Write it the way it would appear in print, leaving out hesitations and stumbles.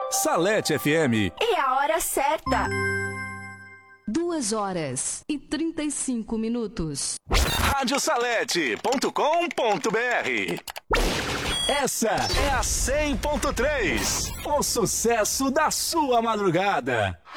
Salete FM. E a hora certa. 2h35. Radiosalete.com.br. Essa é a 100.3. O sucesso da sua madrugada.